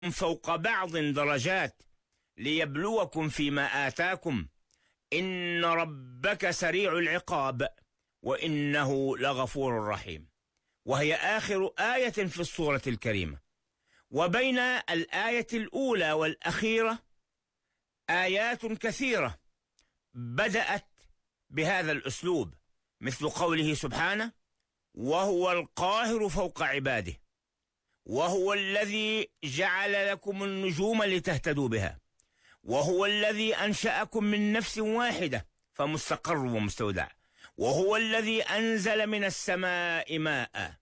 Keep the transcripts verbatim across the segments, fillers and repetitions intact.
فوق بعض درجات ليبلوكم فيما آتاكم إن ربك سريع العقاب وإنه لغفور رحيم. وهي آخر آية في السورة الكريمة. وبين الآية الأولى والأخيرة آيات كثيرة بدأت بهذا الأسلوب، مثل قوله سبحانه: وهو القاهر فوق عباده، وهو الذي جعل لكم النجوم لتهتدوا بها، وهو الذي أنشأكم من نفس واحدة فمستقر ومستودع، وهو الذي أنزل من السماء ماء.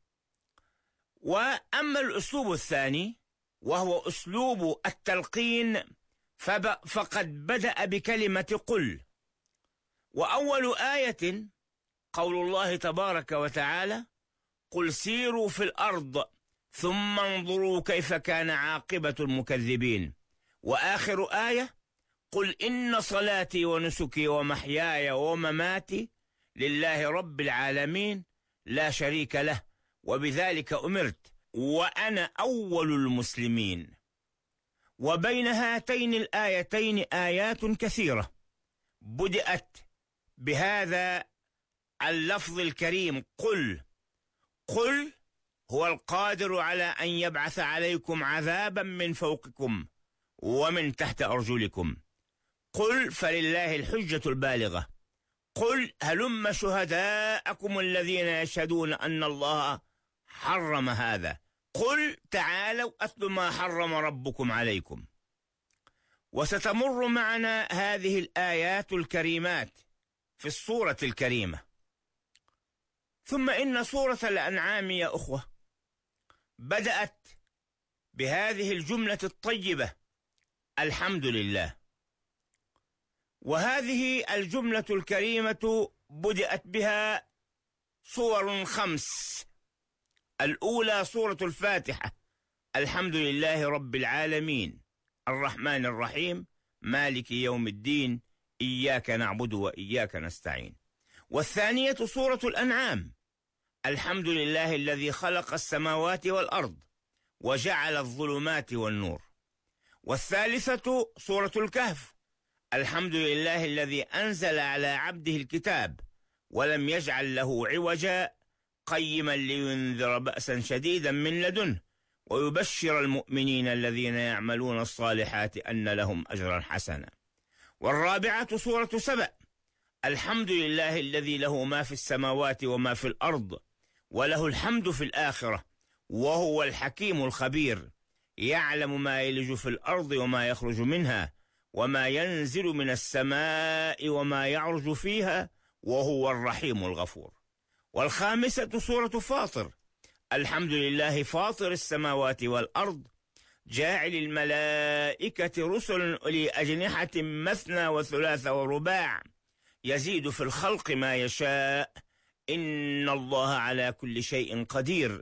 وأما الأسلوب الثاني وهو أسلوب التلقين فقد بدأ بكلمة قل. وأول آية قول الله تبارك وتعالى: قل سيروا في الأرض ثم انظروا كيف كان عاقبة المكذبين. وآخر آية: قل إن صلاتي ونسكي ومحياي ومماتي لله رب العالمين لا شريك له وبذلك أمرت وأنا أول المسلمين. وبين هاتين الآيتين آيات كثيرة بدأت بهذا اللفظ الكريم قل. قل هو القادر على أن يبعث عليكم عذابا من فوقكم ومن تحت أرجلكم. قل فلله الحجة البالغة. قل هلم شهداءكم الذين يشهدون أن الله حرم هذا. قل تعالوا أتل ما حرم ربكم عليكم. وستمر معنا هذه الآيات الكريمات في السورة الكريمة. ثم إن سورة الأنعام يا أخوة بدأت بهذه الجملة الطيبة: الحمد لله. وهذه الجملة الكريمة بدأت بها صور خمس. الأولى سورة الفاتحة: الحمد لله رب العالمين الرحمن الرحيم مالك يوم الدين إياك نعبد وإياك نستعين. والثانية سورة الأنعام: الحمد لله الذي خلق السماوات والأرض وجعل الظلمات والنور. والثالثة سورة الكهف: الحمد لله الذي أنزل على عبده الكتاب ولم يجعل له عوجا قيما لينذر بأسا شديدا من لدنه ويبشر المؤمنين الذين يعملون الصالحات أن لهم أجرا حسنا. والرابعة سورة سبأ: الحمد لله الذي له ما في السماوات وما في الأرض وله الحمد في الآخرة وهو الحكيم الخبير يعلم ما يلج في الأرض وما يخرج منها وما ينزل من السماء وما يعرج فيها وهو الرحيم الغفور. والخامسة سورة فاطر: الحمد لله فاطر السماوات والأرض جاعل الملائكة رسلا أولي أجنحة مثنى وثلاث ورباع يزيد في الخلق ما يشاء إن الله على كل شيء قدير.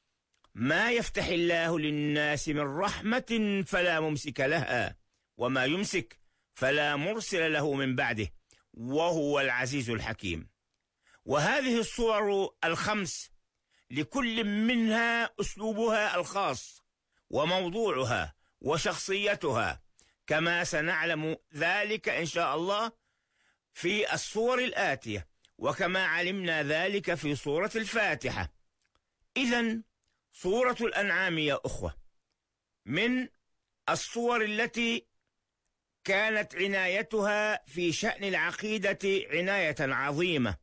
ما يفتح الله للناس من رحمة فلا ممسك لها وما يمسك فلا مرسل له من بعده وهو العزيز الحكيم. وهذه الصور الخمس لكل منها أسلوبها الخاص وموضوعها وشخصيتها، كما سنعلم ذلك إن شاء الله في الصور الآتية، وكما علمنا ذلك في سورة الفاتحة. إذن سورة الأنعام يا أخوة من الصور التي كانت عنايتها في شأن العقيدة عناية عظيمة.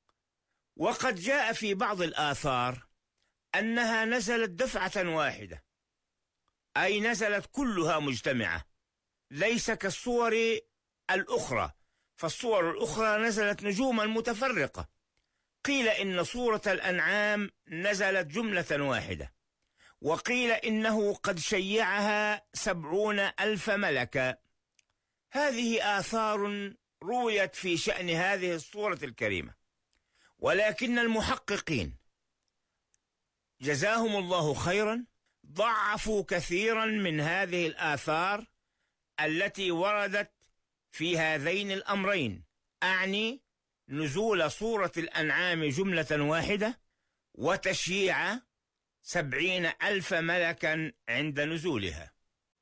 وقد جاء في بعض الآثار أنها نزلت دفعة واحدة، أي نزلت كلها مجتمعة، ليس كالصور الأخرى، فالصور الأخرى نزلت نجوما متفرقة. قيل إن سورة الأنعام نزلت جملة واحدة، وقيل إنه قد شيعها سبعون ألف ملكا. هذه آثار رويت في شأن هذه السورة الكريمة، ولكن المحققين جزاهم الله خيرا ضعفوا كثيرا من هذه الآثار التي وردت في هذين الأمرين، أعني نزول سورة الأنعام جملة واحدة وتشييع سبعين ألف ملكا عند نزولها.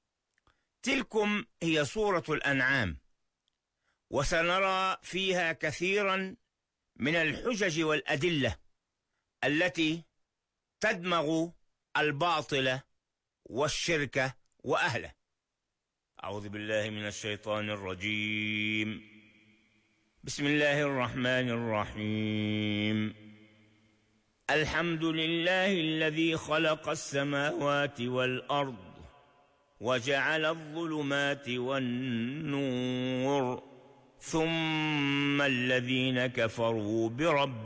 تلكم هي سورة الأنعام، وسنرى فيها كثيرا من الحجج والأدلة التي تدمغ الباطل والشرك وأهله. أعوذ بالله من الشيطان الرجيم. بسم الله الرحمن الرحيم. الحمد لله الذي خلق السماوات والأرض وجعل الظلمات والنور ثم الذين كفروا بربهم